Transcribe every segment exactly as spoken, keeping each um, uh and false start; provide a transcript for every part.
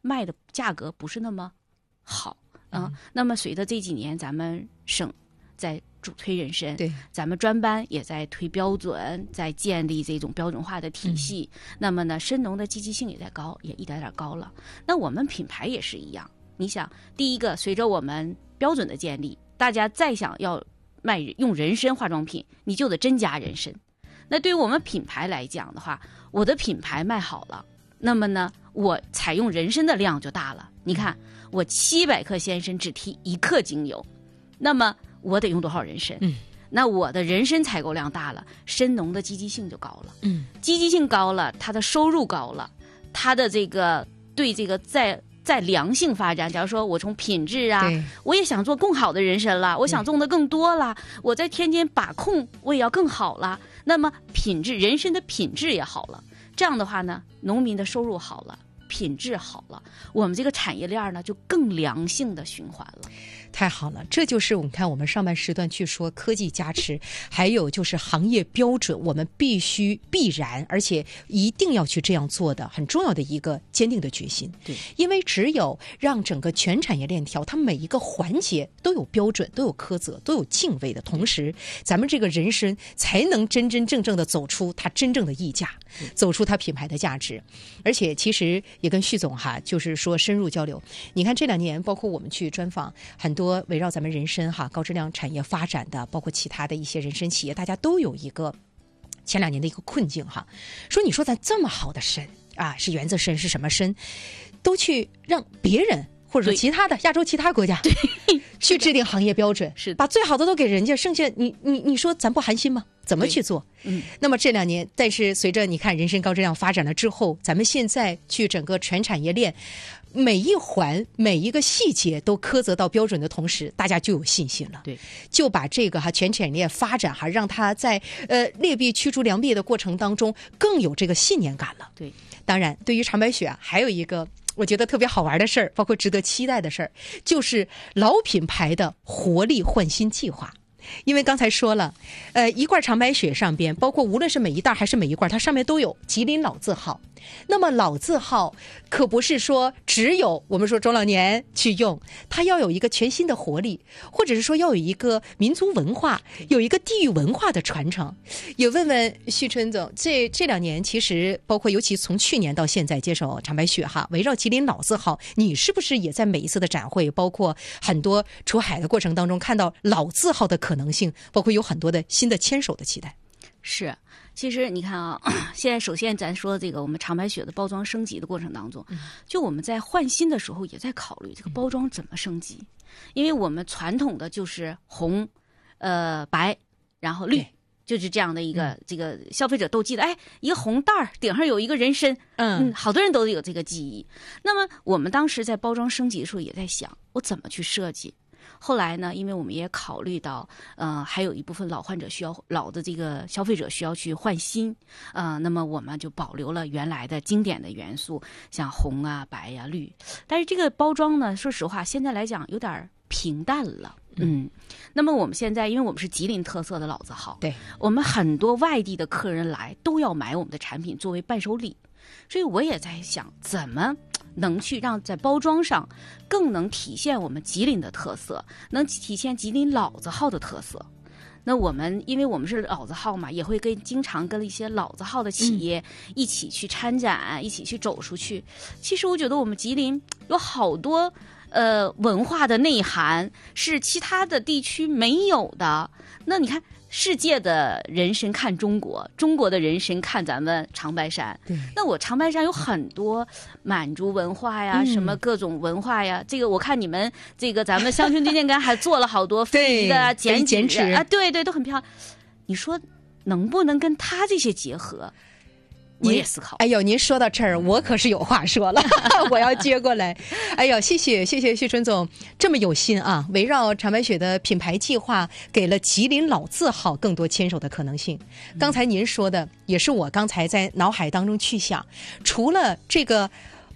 卖的价格不是那么好，嗯、呃，那么随着这几年咱们省在主推人参， 对， 咱们专班也在推标准，在建立这种标准化的体系。嗯、那么呢，参农的积极性也在高，也一点点高了。那我们品牌也是一样。你想，第一个，随着我们标准的建立，大家再想要卖用人参化妆品，你就得真加人参。那对于我们品牌来讲的话，我的品牌卖好了，那么呢，我采用人参的量就大了。你看，我七百克鲜参只提一克精油，那么我得用多少人参？嗯，那我的人参采购量大了，参农的积极性就高了。嗯，积极性高了，它的收入高了，它的这个对这个在在良性发展。假如说我从品质啊，我也想做更好的人参了，我想种的更多了，我在天天把控我也要更好了。那么品质人参的品质也好了，这样的话呢，农民的收入好了，品质好了，我们这个产业链呢就更良性的循环了。 太好了，这就是我们看我们上半时段去说科技加持，还有就是行业标准，我们必须必然而且一定要去这样做的很重要的一个坚定的决心。 对， 因为只有让整个全产业链条它每一个环节都有标准，都有苛责，都有敬畏的同时，咱们这个人参才能真真正正的走出它真正的溢价，走出它品牌的价值。而且其实也跟徐总哈就是说深入交流，你看这两年包括我们去专访很多围绕咱们人参哈高质量产业发展的，包括其他的一些人参企业，大家都有一个前两年的一个困境哈，说你说咱这么好的参啊，是原则参是什么参，都去让别人或者说其他的亚洲其他国家去制定行业标准， 是把最好的都给人家，剩下你你你说咱不寒心吗？怎么去做？ 嗯， 那么这两年，但是随着你看人参高质量发展了之后，咱们现在去整个全产业链，每一环每一个细节都苛责到标准的同时，大家就有信心了。 对， 就把这个哈全产业链发展哈，让它在呃劣币驱逐良币的过程当中更有这个信念感了。 对， 当然对于长白雪啊，还有一个我觉得特别好玩的事儿，包括值得期待的事儿，就是老品牌的活力换新计划。因为刚才说了，呃，一罐长白雪上边，包括无论是每一袋还是每一罐，它上面都有吉林老字号。那么老字号可不是说只有我们说中老年去用，它要有一个全新的活力，或者是说要有一个民族文化，有一个地域文化的传承。也问问徐春总，这这两年其实包括尤其从去年到现在接手长白雪哈，围绕吉林老字号，你是不是也在每一次的展会，包括很多出海的过程当中看到老字号的可能性，包括有很多的新的牵手的期待？ 是，其实你看啊，现在首先咱说这个我们长白雪的包装升级的过程当中，就我们在换新的时候也在考虑这个包装怎么升级，因为我们传统的就是红、呃白，然后绿。就是这样的一个、嗯、这个消费者都记得，哎，一个红袋儿顶上有一个人参，嗯，好多人都有这个记忆。那么我们当时在包装升级的时候也在想，我怎么去设计。后来呢，因为我们也考虑到，呃，还有一部分老患者需要老的这个消费者需要去换新，呃，那么我们就保留了原来的经典的元素，像红啊、白呀、啊、绿。但是这个包装呢，说实话，现在来讲有点平淡了。嗯，那么我们现在，因为我们是吉林特色的老字号， 对， 我们很多外地的客人来都要买我们的产品作为伴手礼，所以我也在想，怎么能去让在包装上更能体现我们吉林的特色，能体现吉林老字号的特色。那我们因为我们是老字号嘛，也会跟经常跟一些老字号的企业一起去参展、嗯、一起去走出去。其实我觉得我们吉林有好多呃文化的内涵是其他的地区没有的。那你看世界的人参看中国，中国的人参看咱们长白山。那我长白山有很多满族文化呀、嗯、什么各种文化呀，这个我看你们这个咱们乡村推荐杆还做了好多非遗的剪纸纸啊，对对，都很漂亮。你说能不能跟他这些结合？我也思考。 哎呦，您说到这儿，我可是有话说了，我要接过来。哎呦，谢谢谢谢徐春总这么有心啊！围绕长白雪的品牌计划，给了吉林老字号更多牵手的可能性。刚才您说的，也是我刚才在脑海当中去想，除了这个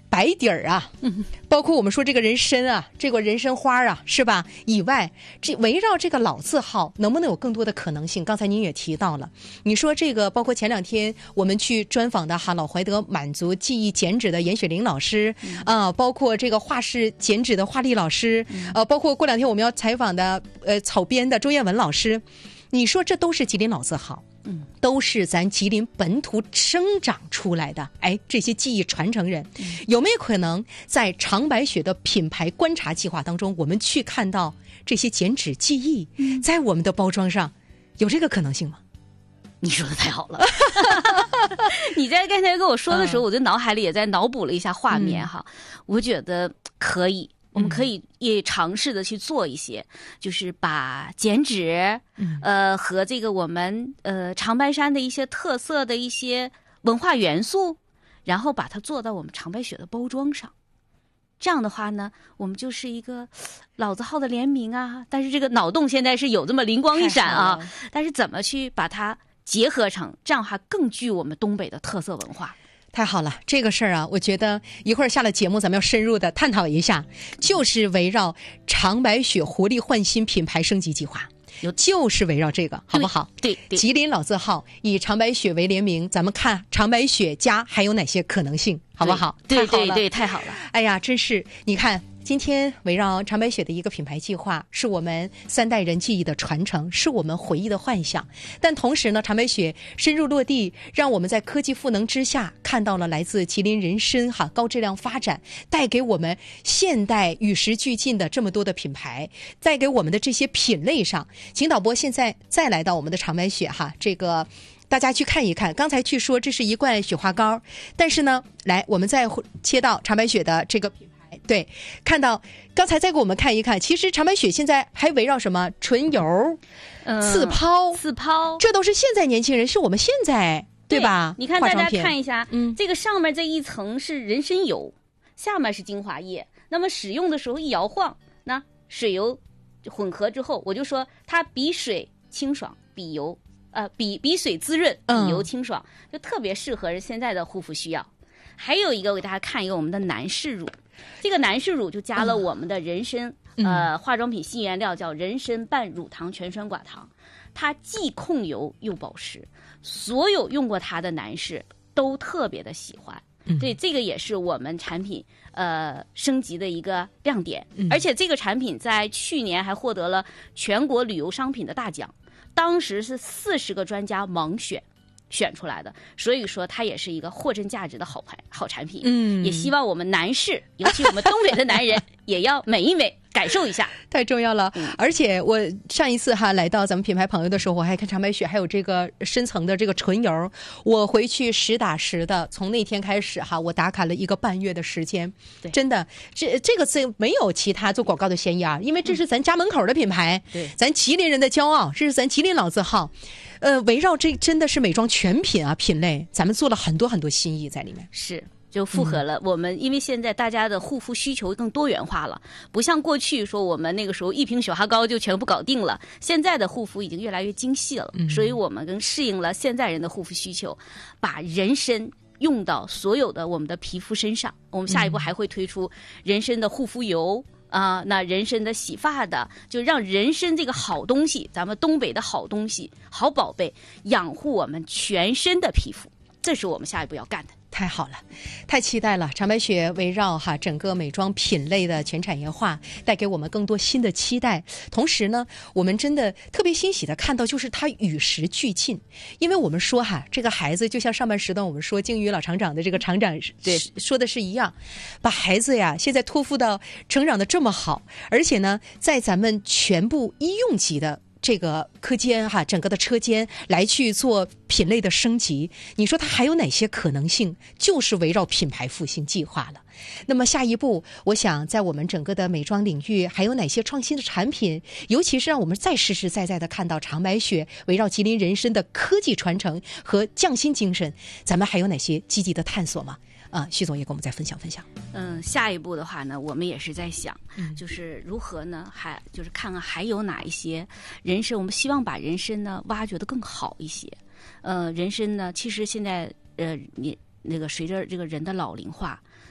白底儿啊，包括我们说这个人参啊，这个人参花啊，是吧？以外，这围绕这个老字号，能不能有更多的可能性？刚才您也提到了，你说这个，包括前两天我们去专访的哈老怀德满族技艺剪纸的严雪玲老师啊、呃，包括这个画室剪纸的华丽老师，呃，包括过两天我们要采访的呃草编的周艳文老师，你说这都是吉林老字号。嗯，都是咱吉林本土生长出来的，哎，这些技艺传承人，嗯、有没有可能在长白雪的品牌观察计划当中，我们去看到这些剪纸技艺、嗯、在我们的包装上，有这个可能性吗？ 你说的太好了，你在刚才跟我说的时候，嗯、我的脑海里也在脑补了一下画面哈，嗯、我觉得可以。我们可以也尝试的去做一些，嗯、就是把剪纸，嗯、呃，和这个我们呃长白山的一些特色的一些文化元素，然后把它做到我们长白雪的包装上。这样的话呢，我们就是一个老字号的联名啊。但是这个脑洞现在是有这么灵光一闪啊，但是怎么去把它结合成，这样的话更具我们东北的特色文化。 太好了，这个事儿啊，我觉得一会儿下了节目咱们要深入的探讨一下，就是围绕长白雪活力焕新品牌升级计划，就是围绕这个，好不好？ 对 对, 对。 吉林老字号以长白雪为联名，咱们看长白雪家还有哪些可能性，好不好？ 对对对，太好了！ 哎呀，真是，你看。今天围绕长白雪的一个品牌计划，是我们三代人记忆的传承，是我们回忆的幻想。但同时呢，长白雪深入落地，让我们在科技赋能之下，看到了来自吉林人参哈高质量发展，带给我们现代与时俱进的这么多的品牌，带给我们的这些品类上，请导播现在再来到我们的长白雪哈这个。大家去看一看，刚才去说这是一罐雪花膏，但是呢，来我们再切到长白雪的这个品牌，对，看到刚才再给我们看一看，其实长白雪现在还围绕什么纯油、嗯、刺抛、 刺抛， 这都是现在年轻人，是我们现在 对, 对吧？ 你看大家看一下，嗯，这个上面这一层是人参油，下面是精华液，那么使用的时候一摇晃，那水油混合之后，我就说它比水清爽，比油。呃，比比水滋润，比油清爽，嗯、就特别适合现在的护肤需要。还有一个，我给大家看一个我们的男士乳，这个男士乳就加了我们的人参、嗯、呃化妆品新原料，叫人参半乳糖全酸寡糖，它既控油又保湿，所有用过它的男士都特别的喜欢。对，这个也是我们产品呃升级的一个亮点，嗯、而且这个产品在去年还获得了全国旅游商品的大奖。当时是四十个专家盲选选出来的，所以说它也是一个货真价实的好牌好产品。嗯，也希望我们男士，尤其我们东北的男人，也要美一美，感受一下， 太重要了。嗯、而且我上一次哈来到咱们品牌朋友的时候，我还看长白雪还有这个深层的这个纯油，我回去实打实的，从那天开始哈，我打卡了一个半月的时间。真的，这这个字没有其他做广告的嫌疑啊，因为这是咱家门口的品牌，对、嗯，咱吉林人的骄傲，这是咱吉林老字号。呃，围绕这真的是美妆全品啊品类，咱们做了很多很多新意在里面。 是。就符合了我们，因为现在大家的护肤需求更多元化了，不像过去说我们那个时候一瓶雪花膏就全部搞定了。现在的护肤已经越来越精细了，所以我们更适应了现在人的护肤需求，把人参用到所有的我们的皮肤身上。我们下一步还会推出人参的护肤油啊、呃，那人参的洗发的，就让人参这个好东西，咱们东北的好东西、好宝贝，养护我们全身的皮肤，这是我们下一步要干的。 太好了，太期待了！长白雪围绕哈整个美妆品类的全产业化，带给我们更多新的期待。同时呢，我们真的特别欣喜的看到，就是它与时俱进。因为我们说哈，这个孩子就像上半时段我们说鲸鱼老厂长的这个厂长对说的是一样，把孩子呀现在托付到成长的这么好，而且呢，在咱们全部医用级的。这个科间哈，整个的车间来去做品类的升级，你说它还有哪些可能性？就是围绕品牌复兴计划了。那么下一步，我想在我们整个的美妆领域还有哪些创新的产品？尤其是让我们再实实在在的看到长白雪围绕吉林人参的科技传承和匠心精神，咱们还有哪些积极的探索吗？啊，徐总也跟我们再分享分享。 嗯，下一步的话呢，我们也是在想，嗯、就是如何呢，还就是看看还有哪一些人参，我们希望把人参呢挖掘得更好一些。呃，人参呢，其实现在呃，你那个随着这个人的老龄化，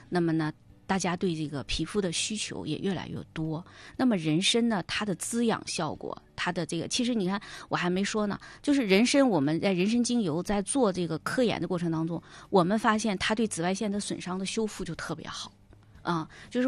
那么呢，大家对这个皮肤的需求也越来越多。那么人参呢，它的滋养效果，它的这个，其实你看我还没说呢，就是人参，我们在人参精油在做这个科研的过程当中，我们发现它对紫外线的损伤的修复就特别好。啊、嗯，就是